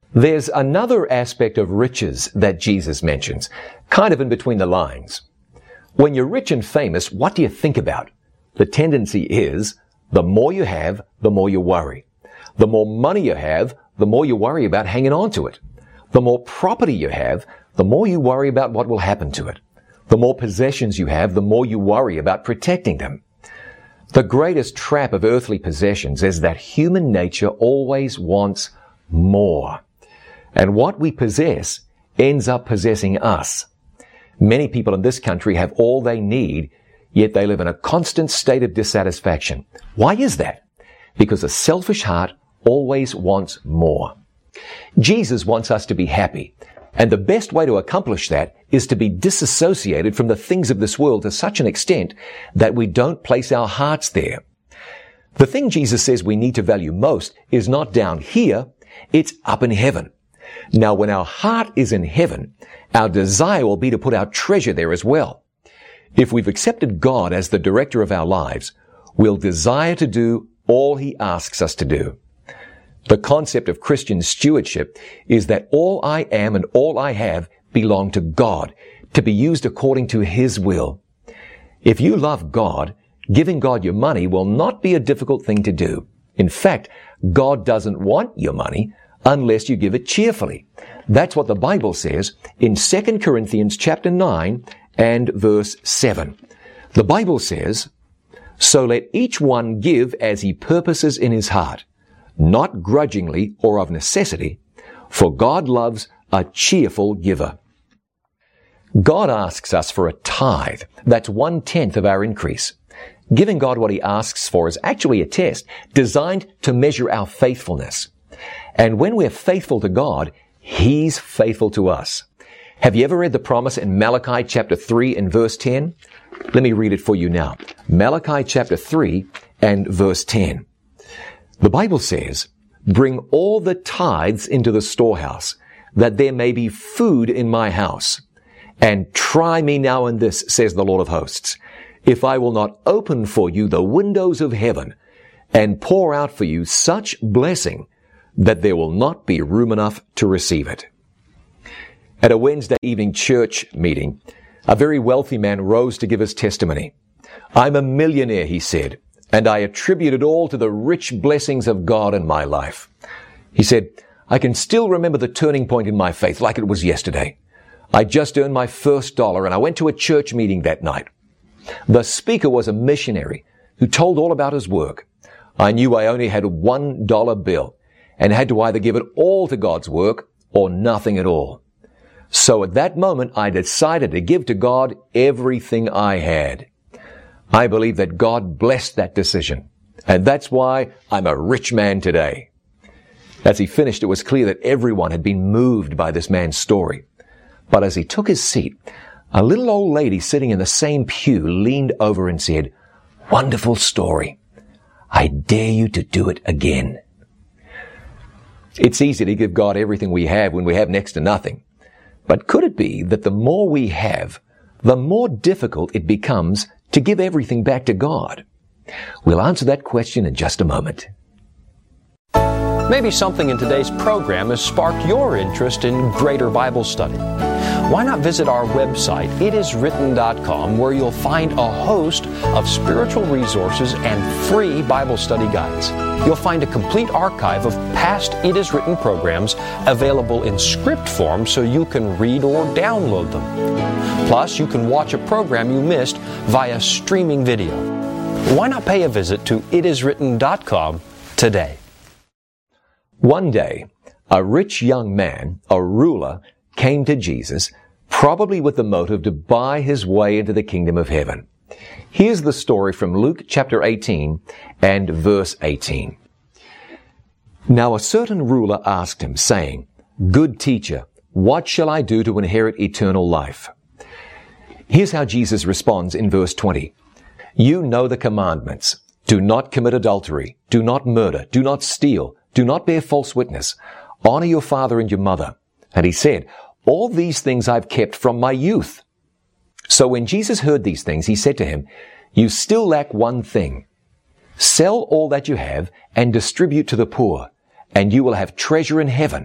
There's another aspect of riches that Jesus mentions, kind of in between the lines. When you're rich and famous, what do you think about? The tendency is, the more you have, the more you worry. The more money you have, the more you worry about hanging on to it. The more property you have, the more you worry about what will happen to it. The more possessions you have, the more you worry about protecting them. The greatest trap of earthly possessions is that human nature always wants more. And what we possess ends up possessing us. Many people in this country have all they need, yet they live in a constant state of dissatisfaction. Why is that? Because a selfish heart always wants more. Jesus wants us to be happy, and the best way to accomplish that is to be disassociated from the things of this world to such an extent that we don't place our hearts there. The thing Jesus says we need to value most is not down here, it's up in heaven. Now, when our heart is in heaven, our desire will be to put our treasure there as well. If we've accepted God as the director of our lives, we'll desire to do all He asks us to do. The concept of Christian stewardship is that all I am and all I have belong to God, to be used according to His will. If you love God, giving God your money will not be a difficult thing to do. In fact, God doesn't want your money unless you give it cheerfully. That's what the Bible says in 2 Corinthians chapter 9 and verse 7. The Bible says, "So let each one give as he purposes in his heart, not grudgingly or of necessity, for God loves a cheerful giver." God asks us for a tithe. That's 1/10 of our increase. Giving God what He asks for is actually a test designed to measure our faithfulness. And when we're faithful to God, He's faithful to us. Have you ever read the promise in Malachi chapter 3 and verse 10? Let me read it for you now. Malachi chapter 3 and verse 10. The Bible says, "Bring all the tithes into the storehouse, that there may be food in my house. And try me now in this, says the Lord of hosts, if I will not open for you the windows of heaven and pour out for you such blessing that there will not be room enough to receive it." At a Wednesday evening church meeting, a very wealthy man rose to give his testimony. "I'm a millionaire," he said, "and I attribute it all to the rich blessings of God in my life." He said, "I can still remember the turning point in my faith like it was yesterday. I just earned my first dollar and I went to a church meeting that night. The speaker was a missionary who told all about his work. I knew I only had a $1 bill and had to either give it all to God's work or nothing at all. So at that moment, I decided to give to God everything I had. I believe that God blessed that decision, and that's why I'm a rich man today." As he finished, it was clear that everyone had been moved by this man's story. But as he took his seat, a little old lady sitting in the same pew leaned over and said, "Wonderful story. I dare you to do it again." It's easy to give God everything we have when we have next to nothing. But could it be that the more we have, the more difficult it becomes to give everything back to God? We'll answer that question in just a moment. Maybe something in today's program has sparked your interest in greater Bible study. Why not visit our website, itiswritten.com, where you'll find a host of spiritual resources and free Bible study guides. You'll find a complete archive of past It Is Written programs available in script form so you can read or download them. Plus, you can watch a program you missed via streaming video. Why not pay a visit to itiswritten.com today? One day, a rich young man, a ruler, came to Jesus, probably with the motive to buy his way into the kingdom of heaven. Here's the story from Luke chapter 18 and verse 18. "Now a certain ruler asked him, saying, 'Good teacher, what shall I do to inherit eternal life?' Here's how Jesus responds in verse 20. "You know the commandments. Do not commit adultery. Do not murder. Do not steal. Do not bear false witness. Honor your father and your mother." And he said, "All these things I've kept from my youth." So when Jesus heard these things, he said to him, "You still lack one thing. Sell all that you have and distribute to the poor, and you will have treasure in heaven.